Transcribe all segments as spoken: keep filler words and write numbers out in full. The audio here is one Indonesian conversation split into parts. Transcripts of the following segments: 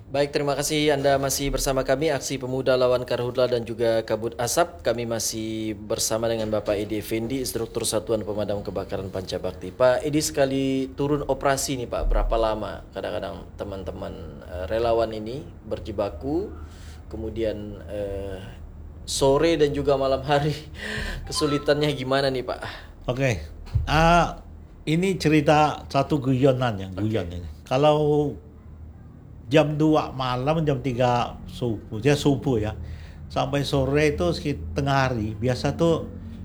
Baik, terima kasih Anda masih bersama kami Aksi Pemuda Lawan Karhutla dan juga Kabut Asap. Kami masih bersama dengan Bapak Edi Effendi, Instruktur Satuan Pemadam Kebakaran Pancabakti. Pak Edi, sekali turun operasi nih Pak, berapa lama kadang-kadang teman-teman uh, relawan ini berjibaku, kemudian uh, sore dan juga malam hari kesulitannya gimana nih Pak? Oke, okay. uh, ini cerita satu guyonan ya, guyon ini. Kalau jam dua malam, jam tiga subuh, ya subuh ya, sampai sore itu sekitar tengah hari, biasa tuh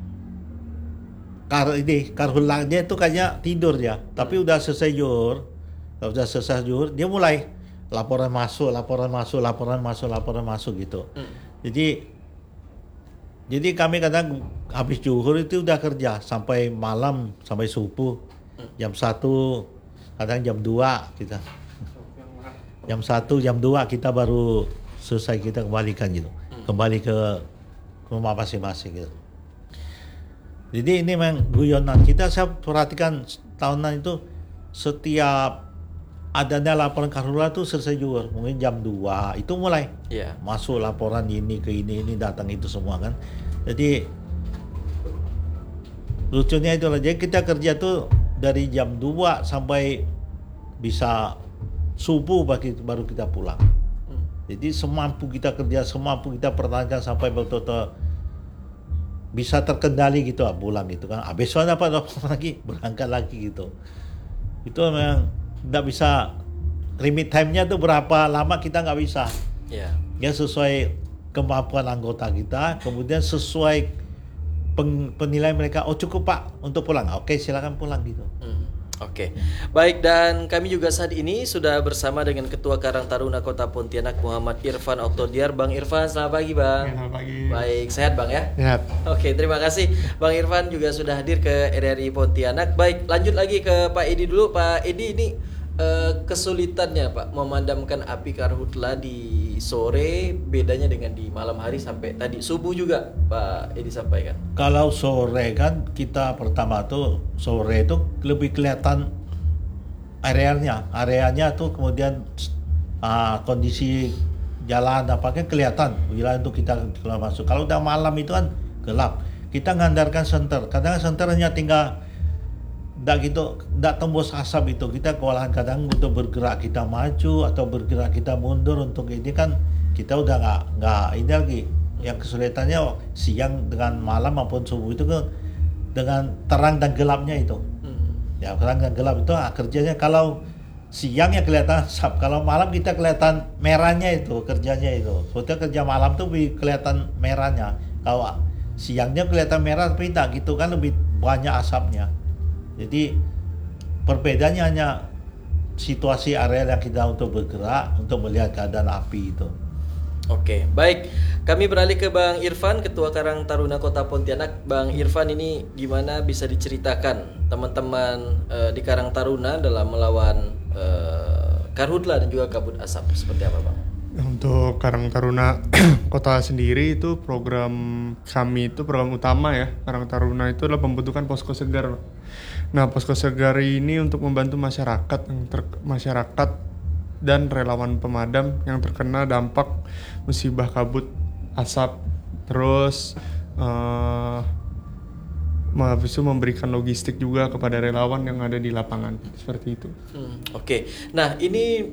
kar ini karhulanya itu kayaknya tidur ya, tapi udah selesai zuhur, udah selesai zuhur, dia mulai laporan masuk, laporan masuk, laporan masuk, laporan masuk gitu. Hmm. Jadi jadi kami kadang habis zuhur itu udah kerja sampai malam, sampai subuh, jam satu, kadang jam dua kita. Jam satu, jam dua kita baru selesai, kita kembalikan gitu. Kembali ke rumah masing-masing gitu. Jadi ini memang guyonan. Kita saya perhatikan tahunan itu setiap adanya laporan karhutla itu selesai juga. Mungkin jam dua itu mulai yeah. masuk laporan ini ke ini, ini datang itu semua kan. Jadi lucunya itu lah. Jadi kita kerja tuh dari jam dua sampai bisa subuh baru kita pulang. Hmm. Jadi semampu kita kerja, semampu kita pertahankan sampai betul-betul bisa terkendali gitu, pulang gitu kan. Ah, besok dapat lagi, berangkat lagi gitu. Itu memang nggak bisa, limit time-nya tuh berapa lama kita nggak bisa. Yeah. Ya sesuai kemampuan anggota kita, kemudian sesuai pen, penilaian mereka. Oh cukup Pak untuk pulang. Oke silakan pulang gitu. Hmm. Oke, baik, dan kami juga saat ini sudah bersama dengan Ketua Karang Taruna Kota Pontianak Muhammad Irfan Oktodiar. Bang Irfan, selamat pagi Bang. Selamat pagi. Baik, sehat Bang ya? Sehat. Oke, terima kasih. Bang Irfan juga sudah hadir ke R R I Pontianak. Baik, lanjut lagi ke Pak Edi dulu. Pak Edi, ini uh, kesulitannya Pak memadamkan api karhutla di sore, bedanya dengan di malam hari sampai tadi subuh juga Pak Edi sampaikan. Kalau sore kan kita pertama tuh sore itu lebih kelihatan arealnya, areanya tuh kemudian uh, kondisi jalan apakah kelihatan wilayah untuk kita keluar masuk. Kalau udah malam itu kan gelap, kita ngandalkan senter. Kadang senter hanya tinggal nggak gitu, nggak tembus asap itu, kita kewalahan kadang untuk bergerak kita maju atau bergerak kita mundur untuk ini kan kita udah nggak nggak ini lagi. Yang kesulitannya siang dengan malam maupun subuh itu kan dengan terang dan gelapnya itu. Hmm. Ya terang dan gelap itu ah, kerjanya kalau siang ya kelihatan asap, kalau malam kita kelihatan merahnya itu kerjanya itu. Sebetulnya kerja malam tuh lebih kelihatan merahnya. Kalau siangnya kelihatan merah tapi tidak gitu kan, lebih banyak asapnya. Jadi perbedaannya hanya situasi area yang kita untuk bergerak untuk melihat keadaan api itu. Oke, baik. Kami beralih ke Bang Irfan, Ketua Karang Taruna Kota Pontianak. Bang Irfan, ini gimana bisa diceritakan teman-teman uh, di Karang Taruna dalam melawan uh, karhutla dan juga kabut asap seperti apa Bang? Untuk Karang Taruna Kota sendiri itu program kami itu program utama ya. Karang Taruna itu adalah pembentukan posko segar. Nah, posko segar ini untuk membantu masyarakat yang ter- masyarakat dan relawan pemadam yang terkena dampak musibah kabut asap. Terus uh, habis itu memberikan logistik juga kepada relawan yang ada di lapangan seperti itu. Hmm, Oke. Okay. Nah, ini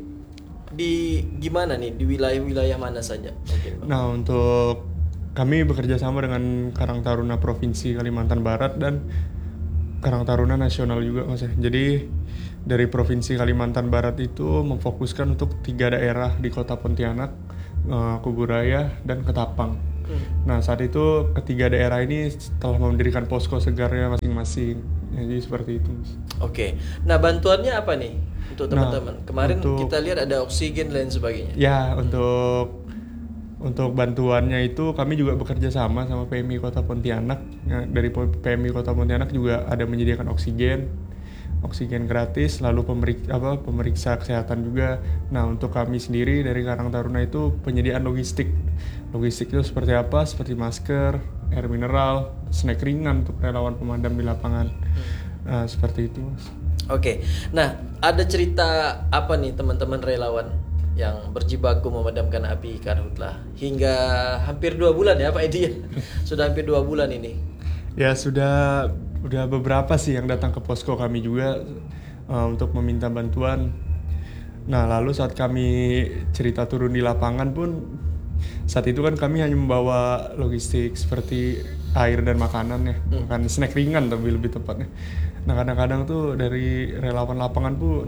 di gimana nih, di wilayah-wilayah mana saja mungkin, Bang? Nah, untuk kami bekerja sama dengan Karang Taruna Provinsi Kalimantan Barat dan Karang Taruna Nasional juga Mas ya. Jadi dari Provinsi Kalimantan Barat itu memfokuskan untuk tiga daerah di Kota Pontianak, uh, Kuburaya dan Ketapang. Hmm. Nah, saat itu ketiga daerah ini telah mendirikan posko segarnya masing-masing. Jadi seperti itu Mas. Oke. Nah, bantuannya apa nih untuk teman-teman? Nah, Kemarin untuk, kita lihat ada oksigen dan sebagainya. Ya, untuk untuk bantuannya itu kami juga bekerja sama sama P M I Kota Pontianak. Ya, dari P M I Kota Pontianak juga ada menyediakan oksigen, oksigen gratis, lalu pemeriksa, apa, pemeriksa kesehatan juga. Nah, untuk kami sendiri dari Karang Taruna itu penyediaan logistik. Logistik itu seperti apa? Seperti masker, air mineral, snack ringan untuk relawan pemadam di lapangan. Hmm. Nah, seperti itu, Mas. Oke. Nah, ada cerita apa nih teman-teman relawan yang berjibaku memadamkan api karhutlah hingga hampir dua bulan ya Pak Edi ya. Sudah hampir dua bulan ini. Ya sudah udah beberapa sih yang datang ke posko kami juga uh, untuk meminta bantuan. Nah lalu saat kami cerita turun di lapangan pun saat itu kan kami hanya membawa logistik seperti air dan makanan ya, hmm. makan snack ringan tapi lebih tepatnya. Nah kadang-kadang tuh dari relawan lapangan pun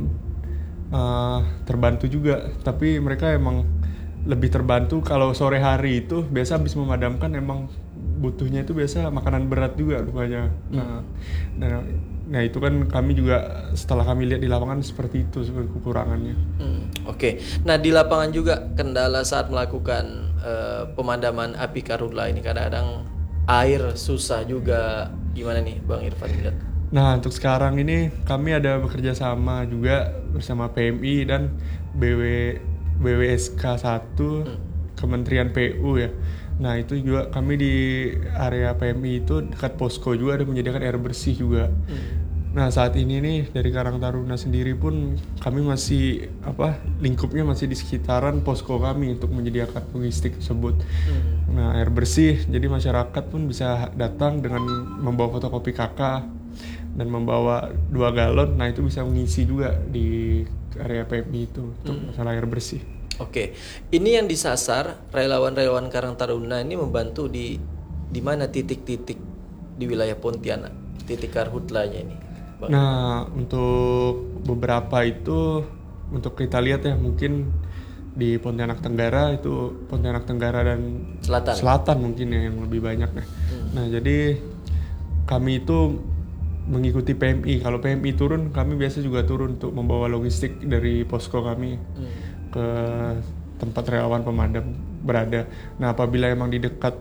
uh, terbantu juga, tapi mereka emang lebih terbantu kalau sore hari itu biasa habis memadamkan emang butuhnya itu biasa makanan berat juga rupanya. Hmm. Nah, nah, nah itu kan kami juga setelah kami lihat di lapangan seperti itu seperti kekurangannya. Hmm, Oke, okay. Nah di lapangan juga kendala saat melakukan uh, pemadaman api karhutlah ini kadang-kadang air susah juga, gimana nih Bang Irfan lihat? Nah untuk sekarang ini kami ada bekerja sama juga bersama P M I dan B W B W S K satu hmm. Kementerian P U ya. Nah itu juga kami di area P M I itu dekat posko juga ada menyediakan air bersih juga. Hmm. Nah saat ini nih dari Karang Taruna sendiri pun kami masih apa lingkupnya masih di sekitaran posko kami untuk menyediakan logistik tersebut. Hmm. Nah air bersih jadi masyarakat pun bisa datang dengan membawa fotokopi K K dan membawa dua galon. Nah itu bisa mengisi juga di area P M I itu untuk hmm. masalah air bersih. Oke, ini yang disasar relawan-relawan Karang Taruna ini membantu di di mana titik-titik di wilayah Pontianak, titik karhutlanya ini. Bang. Nah, untuk beberapa itu untuk kita lihat ya mungkin di Pontianak Tenggara itu Pontianak Tenggara dan Selatan, Selatan mungkin ya yang lebih banyak ya. Hmm. Nah, jadi kami itu mengikuti P M I. Kalau P M I turun, kami biasa juga turun untuk membawa logistik dari posko kami. Hmm. ke tempat relawan pemadam berada. Nah, apabila emang di dekat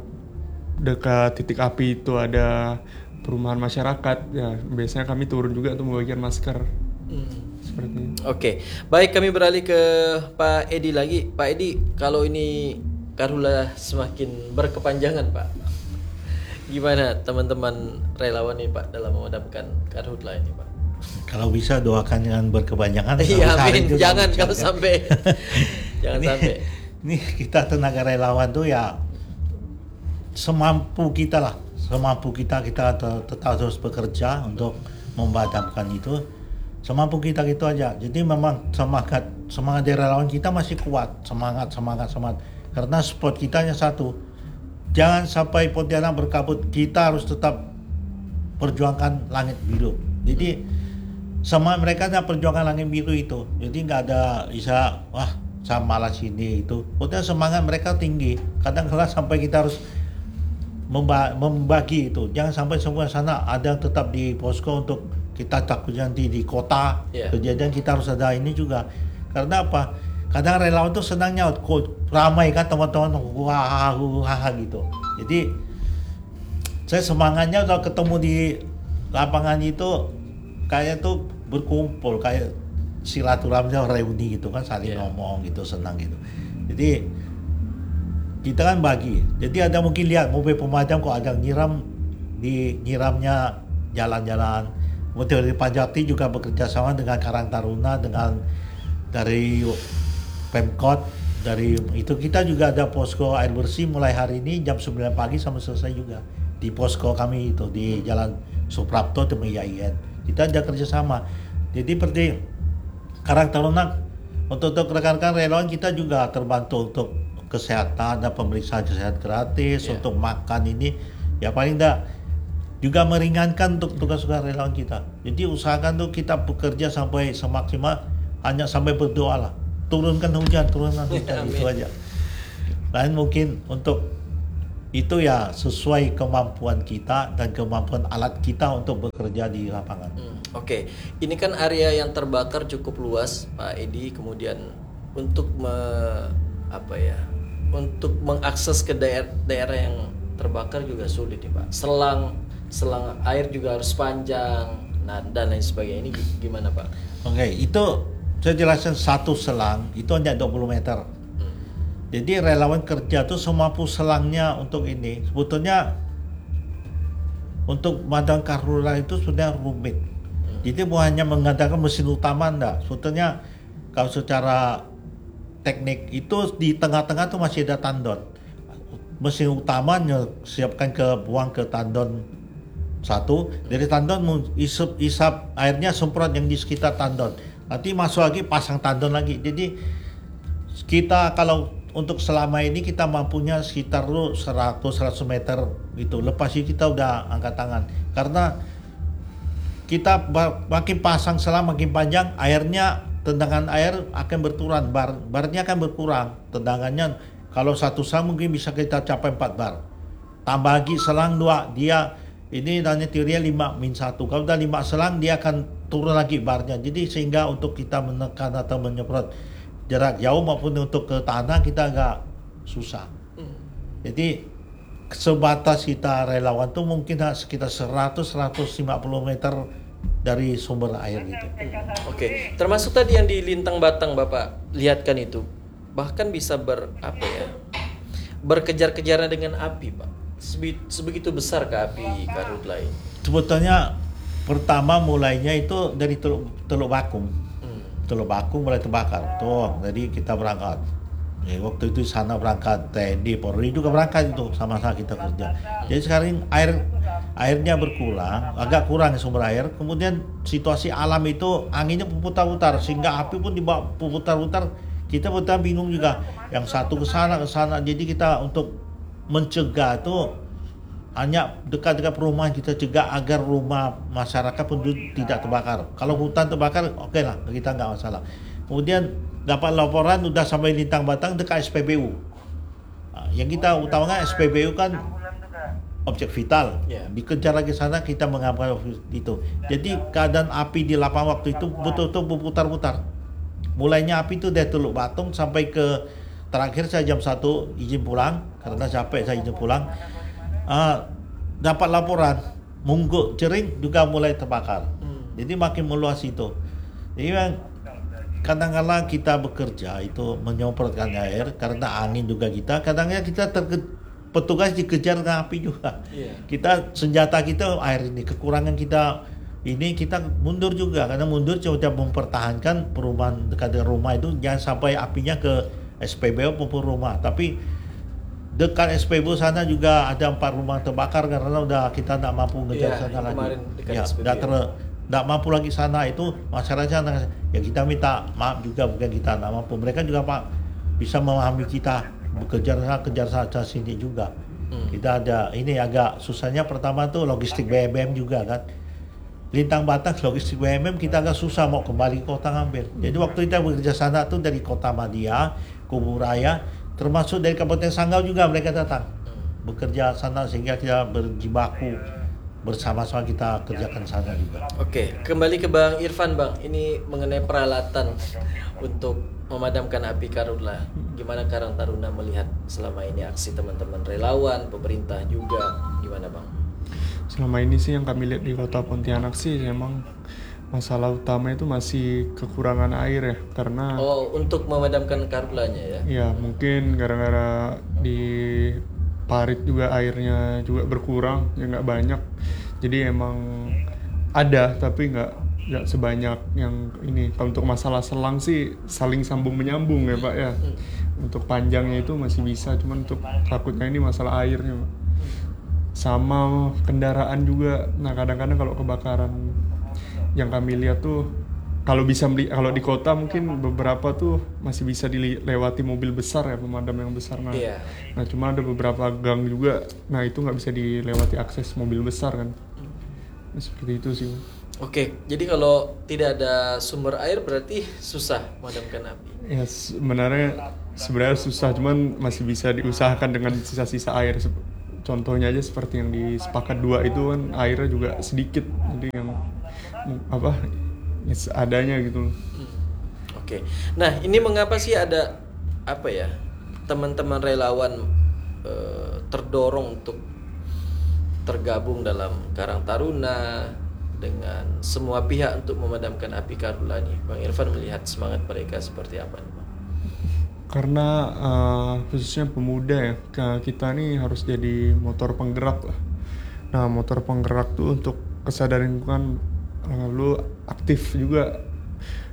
dekat titik api itu ada perumahan masyarakat, ya biasanya kami turun juga untuk membagikan masker. Hmm. Seperti itu. Oke, baik kami beralih ke Pak Edi lagi. Pak Edi, kalau ini karhutlah semakin berkepanjangan, Pak. Gimana teman-teman relawan nih, Pak, dalam memadamkan karhutlah ini, Pak? Kalau bisa doakan jangan berkepanjangan. Iya, amin. Jangan kalau sampai. Jangan ini, sampai. Ini kita tenaga relawan tuh ya semampu kita lah, semampu kita kita tetap terus bekerja untuk memadamkan itu. Semampu kita gitu aja. Jadi memang semangat semangat dari relawan kita masih kuat, semangat semangat semangat. Karena spot kita hanya satu. Jangan sampai Pontianak berkabut. Kita harus tetap perjuangkan langit biru. Jadi sama mereka yang perjuangan langit biru itu, jadi nggak ada bisa wah saya malas ini itu. Pokoknya semangat mereka tinggi. Kadang-kadang sampai kita harus memba- membagi itu. Jangan sampai semua sana ada yang tetap di posko untuk kita takut nanti di kota yeah. Kejadian kita harus ada ini juga. Karena apa? Kadang relawan tuh senangnya ramai kan teman-teman wah wah gitu. Jadi saya semangatnya udah ketemu di lapangan itu kayak tuh berkumpul kayak silaturahmi reuni gitu kan saling yeah. ngomong gitu senang gitu. Jadi kita kan bagi. Jadi ada mungkin lihat mobil pemadam kok ada nyiram di nyiramnya jalan-jalan. Kemudian dari Panjati juga bekerja sama dengan Karang Taruna dengan dari Pemkot dari itu kita juga ada posko air bersih mulai hari ini jam sembilan pagi sampai selesai juga di posko kami itu di Jalan Suprapto Temi I A I N. Kita ada kerjasama. Jadi seperti Karang Taruna untuk, untuk rekan-rekan relawan kita juga terbantu untuk kesehatan, ada pemeriksaan kesehatan gratis yeah. Untuk makan ini ya paling enggak juga meringankan untuk tugas-tugas relawan kita. Jadi usahakan tuh kita bekerja sampai semaksimal hanya sampai berdoa lah. Turunkan hujan, turunkan hujan itu aja. Lain mungkin untuk itu ya sesuai kemampuan kita dan kemampuan alat kita untuk bekerja di lapangan. Hmm, Oke, okay. Ini kan area yang terbakar cukup luas, Pak Edi. Kemudian untuk me, apa ya, untuk mengakses ke daerah, daerah yang terbakar juga sulit, nih, Pak. Selang, selang air juga harus panjang, nah dan lain sebagainya. Ini gimana, Pak? Oke, okay, itu saya jelaskan satu selang itu hanya dua puluh meter. Jadi relawan kerja tuh semampu selangnya untuk ini. Sebetulnya untuk madam karhutlah itu sudah rumit. Jadi bukan hanya mengandalkan mesin utama enggak. Sebetulnya kalau secara teknik itu di tengah-tengah tuh masih ada tandon. Mesin utamanya siapkan ke buang ke tandon satu, dari tandon isap, isap airnya semprot yang di sekitar tandon. Nanti masuk lagi pasang tandon lagi. Jadi kita kalau untuk selama ini kita mampunya sekitar lu seratus seratus meter gitu. Lepas itu kita udah angkat tangan. Karena kita makin pasang selang makin panjang, airnya tendangan air akan berkurang, bar barnya akan berkurang tendangannya. Kalau satu selang mungkin bisa kita capai empat bar. Tambah lagi selang dua, dia ini namanya teorinya lima min satu. Kalau udah lima selang dia akan turun lagi barnya. Jadi sehingga untuk kita menekan atau menyemprot jarak jauh maupun untuk ke tanah kita agak susah. Jadi sebatas kita relawan tuh mungkin sekitar seratus sampai seratus lima puluh meter dari sumber air gitu. Oke, termasuk tadi yang di Lintang Batang Bapak lihatkan itu, bahkan bisa ber apa ya, berkejar-kejaran dengan api, Pak. Sebe- sebegitu besar ke api karhutla ini. Sebetulnya pertama mulainya itu dari Teluk, teluk Bakung. Hmm. Teluk Bakung mulai terbakar. Tuh, jadi kita berangkat. Ya, waktu itu sana berangkat T N I, Polri juga berangkat itu sama-sama kita kerja. Jadi sekarang air airnya berkurang, agak kurang sumber air. Kemudian situasi alam itu anginnya putar-putar sehingga api pun dibawa putar-putar. Kita betul bingung juga. Yang satu ke sana ke sana. Jadi kita untuk mencegah itu hanya dekat-dekat perumahan kita cegah agar rumah masyarakat pun tidak terbakar. Kalau hutan terbakar, oke okay lah, kita nggak masalah. Kemudian dapat laporan udah sampai Lintang Batang dekat S P B U. Nah, yang kita utamakan S P B U kan objek vital. Yeah. Dikejar lagi sana kita mengamankan itu. Jadi keadaan api di lapangan waktu itu betul-betul berputar-putar. Mulainya api itu dari Teluk Batang sampai ke terakhir saya jam satu izin pulang karena capek saya izin pulang. Uh, dapat laporan Mungguk Cering juga mulai terbakar. Hmm. Jadi makin meluas itu. Jadi memang kadang-kadang kita bekerja itu menyemprotkan air karena angin juga kita. Kadang-kadang kita terke, petugas dikejar dengan api juga. Yeah. Kita senjata kita air ini, kekurangan kita ini kita mundur juga karena mundur coba mempertahankan perumahan dekat dengan rumah itu jangan sampai apinya ke S P B U maupun rumah. Tapi dekat S P B U sana juga ada empat rumah terbakar karena udah kita tidak mampu ngejar yeah, sana lagi. Ya, udah ter tidak mampu lagi sana itu masyarakat ya kita minta maaf juga bukan kita tidak mampu, mereka juga Pak bisa memahami kita bekerja kejar saja sini juga. Hmm. Kita ada ini agak susahnya pertama tuh logistik B M M juga kan. Lintang Batang logistik B M M kita agak susah mau kembali ke kota ngambil. Jadi waktu kita bekerja sana tuh dari kota Madia, Kubu Raya, termasuk dari Kabupaten Sanggau juga mereka datang bekerja sana sehingga kita berjibaku bersama-sama kita kerjakan sana juga. Oke, kembali ke Bang Irfan Bang. Ini mengenai peralatan untuk memadamkan api karhutla. Gimana Karang Taruna melihat selama ini aksi teman-teman relawan, pemerintah juga, gimana Bang? Selama ini sih yang kami lihat di Kota Pontianak sih memang masalah utama itu masih kekurangan air ya, karena oh untuk memadamkan karhutlanya ya? Ya mungkin gara-gara di parit juga airnya juga berkurang ya, nggak banyak, jadi emang ada tapi nggak nggak sebanyak yang ini. Kalau untuk masalah selang sih saling sambung menyambung ya Pak ya, untuk panjangnya itu masih bisa, cuman untuk takutnya ini masalah airnya Pak. Sama kendaraan juga, nah kadang-kadang kalau kebakaran yang kami lihat tuh kalau bisa kalau di kota mungkin beberapa tuh masih bisa dilewati mobil besar ya, pemadam yang besar. Nah, yeah. nah cuma ada beberapa gang juga, nah itu nggak bisa dilewati akses mobil besar kan. Nah, seperti itu sih. Oke, jadi kalau tidak ada sumber air berarti susah memadamkan api. Ya sebenarnya sebenarnya susah, cuman masih bisa diusahakan dengan sisa-sisa air. Contohnya aja seperti yang di sepakat dua itu kan airnya juga sedikit, jadi yang apa adanya gitu. Hmm. Oke. Nah, ini mengapa sih ada apa ya? Teman-teman relawan eh, terdorong untuk tergabung dalam Karang Taruna dengan semua pihak untuk memadamkan api karhutla ini. Bang Irfan melihat semangat mereka seperti apa nih, Bang? Karena uh, khususnya pemuda ya, kita nih harus jadi motor penggerak lah. Nah, motor penggerak tuh untuk kesadaran lingkungan, lalu aktif juga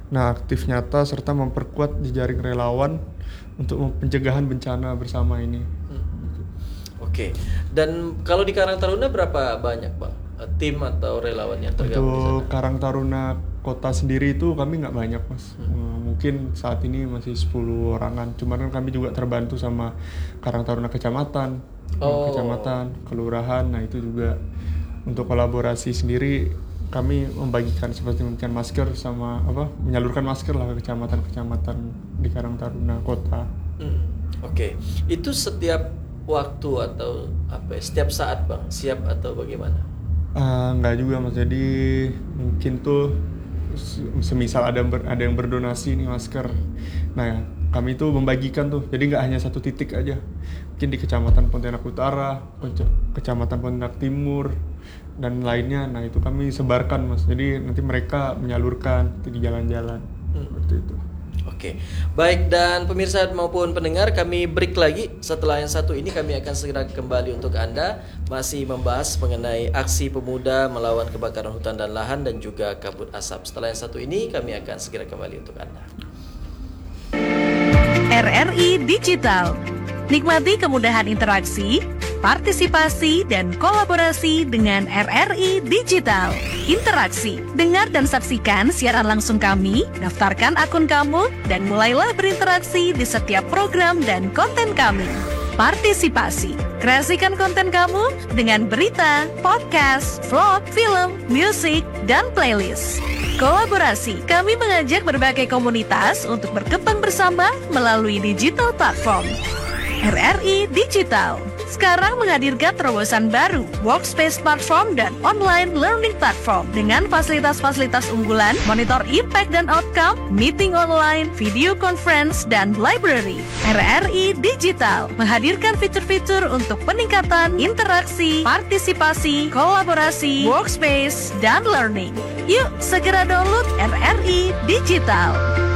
Nah, aktif nyata serta memperkuat jejaring relawan untuk pencegahan bencana bersama ini. Oke. Dan kalau di Karang Taruna berapa banyak, Bang? Tim atau relawan yang tergabung di sana? Untuk Karang Taruna kota sendiri itu kami nggak banyak, Mas. Hmm. Mungkin saat ini masih sepuluh orangan. Cuman kan kami juga terbantu sama Karang Taruna kecamatan, Oh. kecamatan, kelurahan. Nah, itu juga untuk kolaborasi sendiri kami membagikan seperti membagikan masker sama apa menyalurkan masker lah ke kecamatan-kecamatan di Karang Taruna kota. Hmm. Oke. Itu setiap waktu atau apa ya, setiap saat, Bang? Siap atau bagaimana? Uh, enggak juga, Mas. Jadi mungkin tuh semisal ada yang ber, ada yang berdonasi nih masker. Nah, ya, kami tuh membagikan tuh. Jadi nggak hanya satu titik aja. Mungkin di Kecamatan Pontianak Utara, Kecamatan Pontianak Timur, dan lainnya. Nah, itu kami sebarkan, Mas. Jadi nanti mereka menyalurkan di jalan-jalan. Hmm. Seperti itu. Oke, baik, dan pemirsa maupun pendengar, kami break lagi. Setelah yang satu ini kami akan segera kembali untuk Anda, masih membahas mengenai aksi pemuda melawan kebakaran hutan dan lahan dan juga kabut asap. Setelah yang satu ini kami akan segera kembali untuk Anda. R R I Digital. Nikmati kemudahan interaksi, partisipasi, dan kolaborasi dengan R R I Digital. Interaksi, dengar dan saksikan siaran langsung kami, daftarkan akun kamu, dan mulailah berinteraksi di setiap program dan konten kami. Partisipasi, kreasikan konten kamu dengan berita, podcast, vlog, film, musik, dan playlist. Kolaborasi, kami mengajak berbagai komunitas untuk berkembang bersama melalui digital platform. R R I Digital sekarang menghadirkan terobosan baru, workspace platform dan online learning platform dengan fasilitas-fasilitas unggulan, monitor impact dan outcome, meeting online, video conference, dan library. R R I Digital menghadirkan fitur-fitur untuk peningkatan interaksi, partisipasi, kolaborasi, workspace, dan learning. Yuk segera download R R I Digital.